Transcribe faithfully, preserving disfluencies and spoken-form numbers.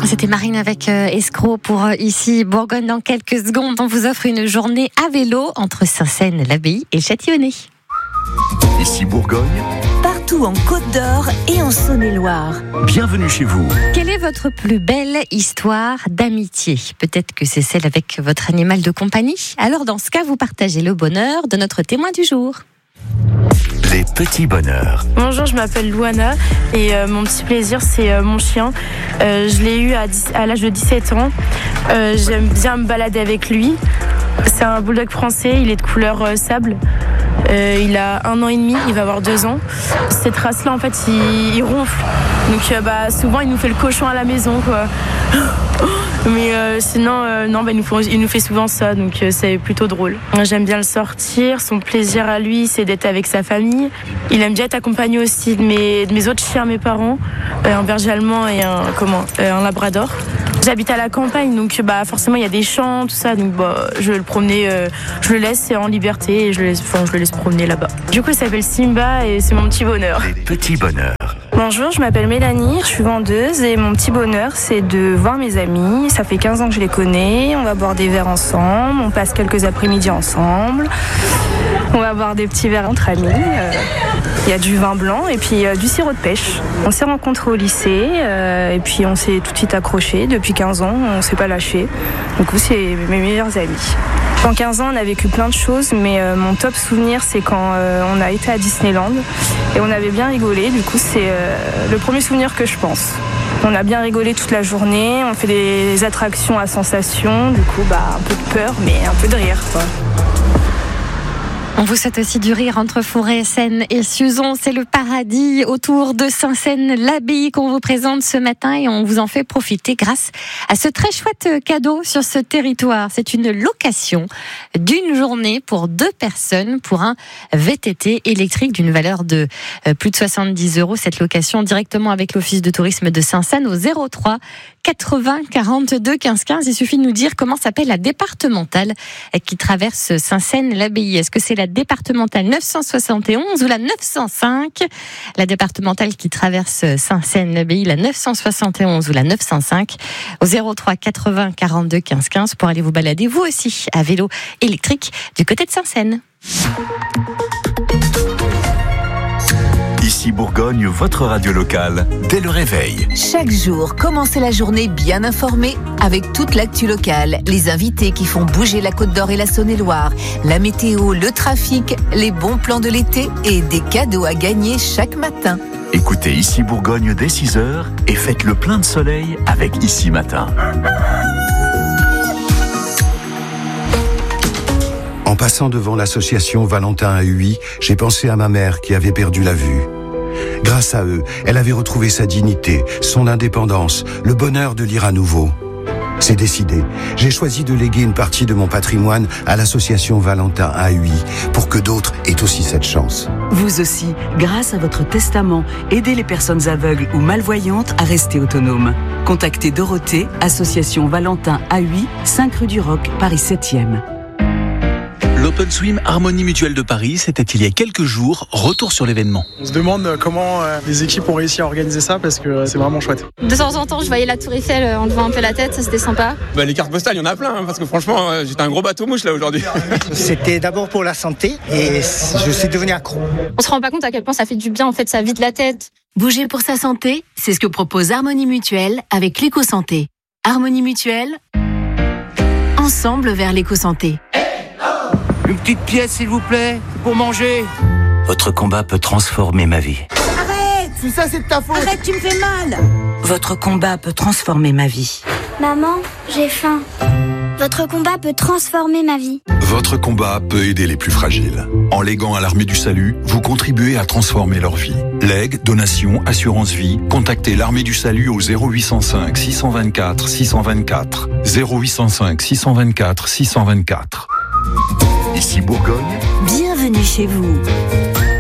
C'était Marine avec euh, Escroc pour euh, ici Bourgogne. Dans quelques secondes, on vous offre une journée à vélo entre Saint-Seine, l'Abbaye et Châtillonnais. Ici Bourgogne, partout en Côte d'Or et en Saône-et-Loire. Bienvenue chez vous. Quelle est votre plus belle histoire d'amitié ? Peut-être que c'est celle avec votre animal de compagnie. Alors dans ce cas, vous partagez le bonheur de notre témoin du jour. Les petits bonheurs. Bonjour, je m'appelle Louana et euh, mon petit plaisir c'est euh, mon chien. Euh, je l'ai eu à, dix, à l'âge de dix-sept ans. Euh, j'aime bien me balader avec lui. C'est un bulldog français, il est de couleur euh, sable. Euh, il a un an et demi, il va avoir deux ans. Cette race-là, en fait, il, il ronfle. Donc, euh, bah, souvent, il nous fait le cochon à la maison, quoi. Mais euh, sinon, euh, non, bah, il, nous fait, il nous fait souvent ça, donc euh, c'est plutôt drôle. J'aime bien le sortir. Son plaisir à lui, c'est d'être avec sa famille. Il aime bien être accompagné aussi de mes, de mes autres chiens, mes parents, euh, un berger allemand et un, comment, euh, un labrador. J'habite à la campagne, donc bah, forcément il y a des champs, tout ça, donc bah, je le promener, euh, je le laisse en liberté et je le laisse, enfin, je le laisse promener là-bas. Du coup, il s'appelle Simba et c'est mon petit bonheur. Les petits bonheurs. Bonjour, je m'appelle Mélanie, je suis vendeuse et mon petit bonheur, c'est de voir mes amis. Ça fait quinze ans que je les connais, on va boire des verres ensemble, on passe quelques après-midi ensemble, on va boire des petits verres entre amis. Euh, il y a du vin blanc et puis euh, du sirop de pêche. On s'est rencontrés au lycée euh, et puis on s'est tout de suite accrochés. Depuis quinze ans, on ne s'est pas lâchés. Du coup, c'est mes meilleurs amis. En quinze ans, on a vécu plein de choses, mais euh, mon top souvenir, c'est quand euh, on a été à Disneyland et on avait bien rigolé. Du coup, c'est euh, le premier souvenir que je pense. On a bien rigolé toute la journée, on fait des attractions à sensations. Du coup, bah, un peu de peur, mais un peu de rire, quoi. On vous souhaite aussi du rire entre Forêt, Seine et Suzon. C'est le paradis autour de Saint-Seine, l'Abbaye qu'on vous présente ce matin et on vous en fait profiter grâce à ce très chouette cadeau sur ce territoire. C'est une location d'une journée pour deux personnes pour un V T T électrique d'une valeur de plus de soixante-dix euros. Cette location directement avec l'Office de tourisme de Saint-Seine au zéro trois quatre-vingts quarante-deux quinze quinze. Il suffit de nous dire comment s'appelle la départementale qui traverse Saint-Seine, l'Abbaye. Est-ce que c'est la départementale neuf cent soixante et onze ou la neuf cent cinq? La départementale qui traverse Saint-Seine, l'Abbaye, la neuf cent soixante et onze ou la neuf cent cinq au zéro trois quatre-vingts quarante-deux quinze quinze pour aller vous balader vous aussi à vélo électrique du côté de Saint-Seine. Ici Bourgogne, votre radio locale, dès le réveil. Chaque jour, commencez la journée bien informée avec toute l'actu locale, les invités qui font bouger la Côte d'Or et la Saône-et-Loire, la météo, le trafic, les bons plans de l'été et des cadeaux à gagner chaque matin. Écoutez Ici Bourgogne dès six heures et faites le plein de soleil avec Ici Matin. En passant devant l'association Valentin A U I, j'ai pensé à ma mère qui avait perdu la vue. Grâce à eux, elle avait retrouvé sa dignité, son indépendance, le bonheur de lire à nouveau. C'est décidé. J'ai choisi de léguer une partie de mon patrimoine à l'association Valentin A U I pour que d'autres aient aussi cette chance. Vous aussi, grâce à votre testament, aidez les personnes aveugles ou malvoyantes à rester autonomes. Contactez Dorothée, association Valentin A U I, cinq rue du Roc, Paris septième. L'Open Swim Harmonie Mutuelle de Paris, c'était il y a quelques jours. Retour sur l'événement. On se demande comment les équipes ont réussi à organiser ça parce que c'est vraiment chouette. De temps en temps, je voyais la Tour Eiffel en levant un peu la tête, ça c'était sympa. Bah, les cartes postales, il y en a plein, hein, parce que franchement, j'étais un gros bateau mouche là aujourd'hui. C'était d'abord pour la santé et je suis devenu accro. On se rend pas compte à quel point ça fait du bien, en fait, ça vide la tête. Bouger pour sa santé, c'est ce que propose Harmonie Mutuelle avec l'éco-santé. Harmonie Mutuelle, ensemble vers l'éco-santé. Une petite pièce, s'il vous plaît, pour manger. Votre combat peut transformer ma vie. Arrête! Si ça, c'est de ta faute! Arrête, tu me fais mal! Votre combat peut transformer ma vie. Maman, j'ai faim. Votre combat peut transformer ma vie. Votre combat peut aider les plus fragiles. En léguant à l'Armée du Salut, vous contribuez à transformer leur vie. Legs, donations, assurance vie, contactez l'Armée du Salut au zéro huit cent cinq six cent vingt-quatre six cent vingt-quatre. zéro huit cent cinq six cent vingt-quatre six cent vingt-quatre. Ici Bourgogne, bienvenue chez vous.